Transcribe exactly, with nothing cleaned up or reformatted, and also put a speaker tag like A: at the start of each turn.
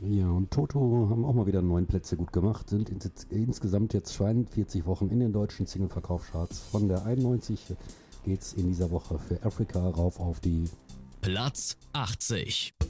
A: Ja, und Toto haben auch mal wieder neun Plätze gut gemacht, sind ins, insgesamt jetzt zweiundvierzig Wochen in den deutschen Single-Verkaufscharts. Von der einundneunzig geht's in dieser Woche für Africa rauf auf die
B: Platz achtzig.